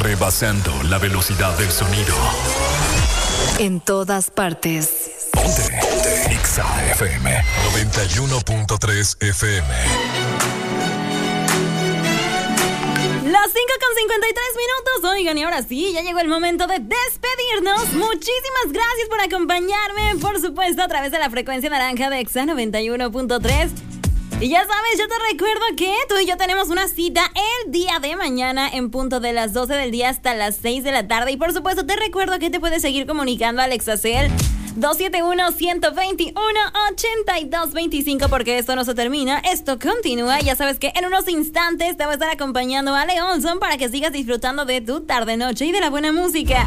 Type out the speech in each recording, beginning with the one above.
rebasando la velocidad del sonido. En todas partes. Ponte Exa FM 91.3 FM. Las 5:53 minutos. Oigan, y ahora sí, ya llegó el momento de despedirnos. Muchísimas gracias por acompañarme, por supuesto, a través de la frecuencia naranja de Exa 91.3. Y ya sabes, yo te recuerdo que tú y yo tenemos una cita el día de mañana en punto de las 12 del día hasta las 6 de la tarde. Y por supuesto te recuerdo que te puedes seguir comunicando al Exacel 271-121-8225, porque esto no se termina, esto continúa. Ya sabes que en unos instantes te va a estar acompañando Ale Olson para que sigas disfrutando de tu tarde-noche y de la buena música.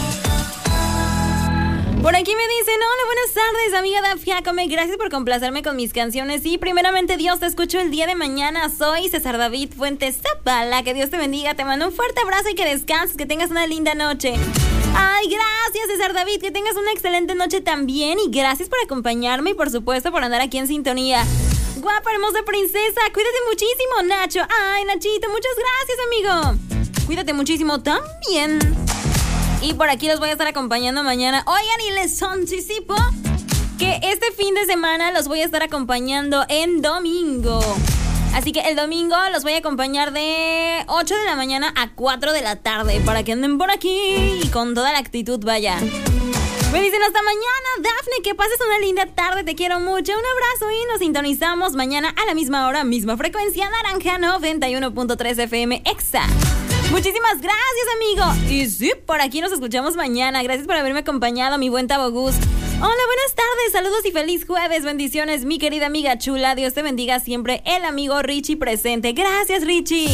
Por aquí me dicen, hola, buenas tardes, amiga Daf Jacome, gracias por complacerme con mis canciones. Y primeramente, Dios, te escucho el día de mañana. Soy César David Fuentes Zapala, que Dios te bendiga, te mando un fuerte abrazo y que descanses, que tengas una linda noche. Ay, gracias, César David, que tengas una excelente noche también. Y gracias por acompañarme y por supuesto por andar aquí en sintonía. Guapa, hermosa princesa, cuídate muchísimo, Nacho. Ay, Nachito, muchas gracias, amigo. Cuídate muchísimo también. Y por aquí los voy a estar acompañando mañana. Oigan, y les anticipo que este fin de semana los voy a estar acompañando en domingo. Así que el domingo los voy a acompañar de 8 de la mañana a 4 de la tarde para que anden por aquí y con toda la actitud, vaya. Me dicen hasta mañana, Dafne, que pases una linda tarde, te quiero mucho. Un abrazo y nos sintonizamos mañana a la misma hora, misma frecuencia, naranja 91.3 FM Exa. Muchísimas gracias, amigo. Y sí, por aquí nos escuchamos mañana. Gracias por haberme acompañado, mi buen Tabogus. Hola, buenas tardes, saludos y feliz jueves. Bendiciones, mi querida amiga chula. Dios te bendiga siempre. El amigo Richie presente. Gracias, Richie.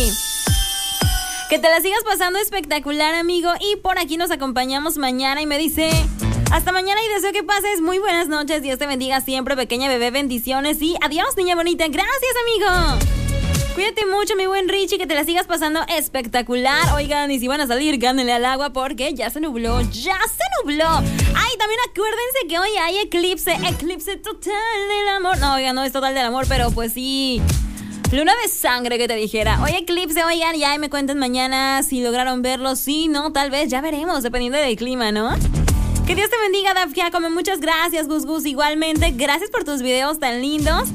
Que te la sigas pasando espectacular, amigo. Y por aquí nos acompañamos mañana y me dice... Hasta mañana y deseo que pases muy buenas noches. Dios te bendiga siempre, pequeña bebé. Bendiciones y adiós, niña bonita. Gracias, amigo. Cuídate mucho, mi buen Richie, que te la sigas pasando espectacular. Oigan, y si van a salir, gánenle al agua porque ya se nubló, ya se nubló. Ay, también acuérdense que hoy hay eclipse total del amor. No, oigan, no es total del amor, pero pues sí, luna de sangre, que te dijera. Hoy eclipse, oigan, ya me cuentan mañana si lograron verlo. Sí, no, tal vez, ya veremos, dependiendo del clima, ¿no? Que Dios te bendiga, Daf Jacome. Muchas gracias, Gus Gus, igualmente. Gracias por tus videos tan lindos.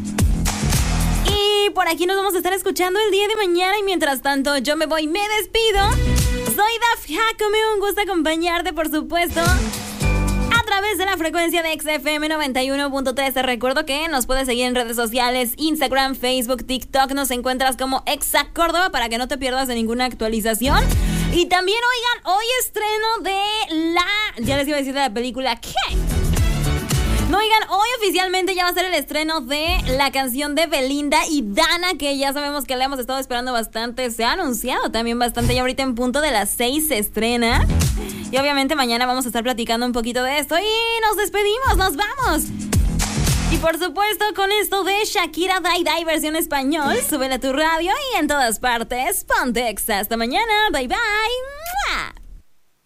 Y por aquí nos vamos a estar escuchando el día de mañana. Y mientras tanto, yo me voy, me despido. Soy Daf Jacome, un gusto acompañarte, por supuesto, a través de la frecuencia de XFM 91.3. Te recuerdo que nos puedes seguir en redes sociales, Instagram, Facebook, TikTok. Nos encuentras como Exa Córdoba para que no te pierdas de ninguna actualización. Y también, oigan, hoy estreno de ya les iba a decir de la película, ¿qué? No, oigan, hoy oficialmente ya va a ser el estreno de la canción de Belinda y Dana, que ya sabemos que la hemos estado esperando bastante. Se ha anunciado también bastante, y ahorita en punto de las 6 se estrena. Y obviamente mañana vamos a estar platicando un poquito de esto. Y nos despedimos, nos vamos. Y por supuesto con esto de Shakira Dai Dai versión español, súbele a tu radio y en todas partes, ponte Exa. Hasta mañana, bye bye. ¡Mua!